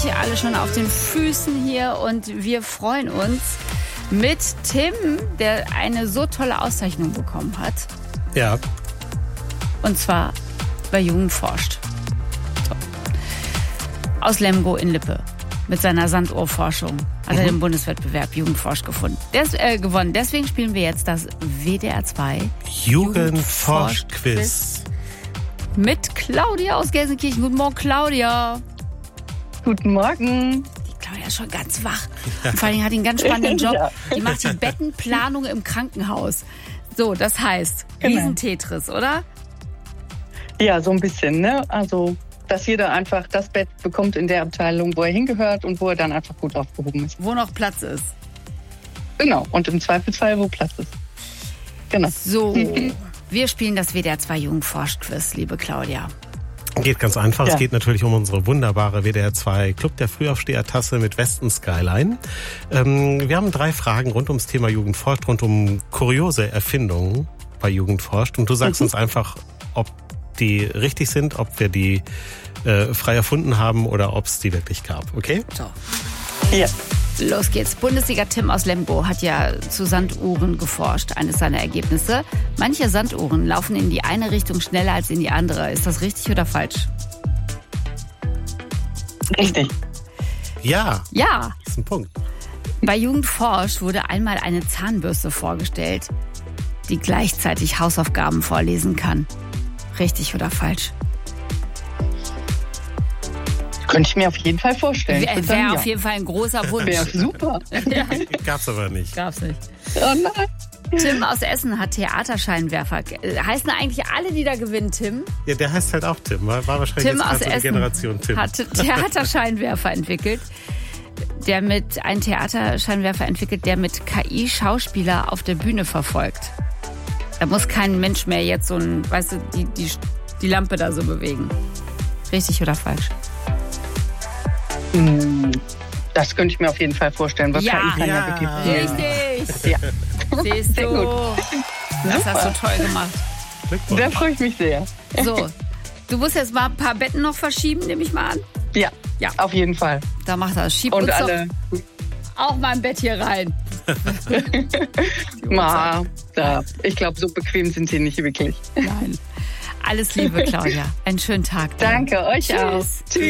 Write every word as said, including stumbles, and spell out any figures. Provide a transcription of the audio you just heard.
alle schon auf den Füßen hier und wir freuen uns mit Tim, der eine so tolle Auszeichnung bekommen hat. Ja. Und zwar bei Jugend forscht. So. Aus Lemgo in Lippe. Mit seiner Sanduhrforschung hat er mhm. den Bundeswettbewerb Jugend forscht gefunden. Des, äh, gewonnen. Deswegen spielen wir jetzt das W D R zwei Jugend forscht Quiz. Mit Claudia aus Gelsenkirchen. Guten Morgen, Claudia. Guten Morgen. Die Claudia ist schon ganz wach. Und vor allem hat die einen ganz spannenden Job. Ja. Die macht die Bettenplanung im Krankenhaus. So, das heißt, genau. Riesen-Tetris, oder? Ja, so ein bisschen, ne? Also, dass jeder einfach das Bett bekommt in der Abteilung, wo er hingehört und wo er dann einfach gut aufgehoben ist. Wo noch Platz ist. Genau, und im Zweifelsfall, wo Platz ist. Genau. So, wir spielen das W D R zwei Jugend forscht Quiz, liebe Claudia. Geht ganz einfach. Ja. Es geht natürlich um unsere wunderbare W D R zwei Club der Frühaufsteher-Tasse mit Westen Skyline. Ähm, wir haben drei Fragen rund ums Thema Jugend forscht, rund um kuriose Erfindungen bei Jugend forscht. Und du sagst mhm. uns einfach, ob die richtig sind, ob wir die äh, frei erfunden haben oder ob es die wirklich gab. Okay? So. Ja. Los geht's. Bundesliga-Tim aus Lemgo hat ja zu Sanduhren geforscht, eines seiner Ergebnisse. Manche Sanduhren laufen in die eine Richtung schneller als in die andere. Ist das richtig oder falsch? Richtig. Ja. Ja. Das ist ein Punkt. Bei Jugend forscht wurde einmal eine Zahnbürste vorgestellt, die gleichzeitig Hausaufgaben vorlesen kann. Richtig oder falsch? Könnte ich mir auf jeden Fall vorstellen. Wäre wär ja. auf jeden Fall ein großer Wunsch. Wäre super. Ja. Gab's aber nicht. Gab's nicht. Oh nein. Tim aus Essen hat Theaterscheinwerfer. Heißen eigentlich alle, die da gewinnen, Tim? Ja, der heißt halt auch Tim. War wahrscheinlich Tim jetzt aus so die Essen Generation Tim. hat Theaterscheinwerfer entwickelt. Der mit einen Theaterscheinwerfer entwickelt, der mit K I-Schauspieler auf der Bühne verfolgt. Da muss kein Mensch mehr jetzt so ein, weißt du, die, die, die Lampe da so bewegen. Richtig oder falsch? Das könnte ich mir auf jeden Fall vorstellen. Was ja, K I kann ja, ja wirklich. Richtig. Ja. Siehst Sehr du. gut. Das hast du toll gemacht. Da freue ich mich sehr. So, du musst jetzt mal ein paar Betten noch verschieben, nehme ich mal an. Ja, Ja. auf jeden Fall. Da macht er. Schieb Und uns alle. doch auch mal ein Bett hier rein. Ma, da. Ich glaube, so bequem sind sie nicht wirklich. Nein. Alles Liebe, Claudia. Einen schönen Tag. Dann. Danke, euch Tschüss. auch. Tschüss.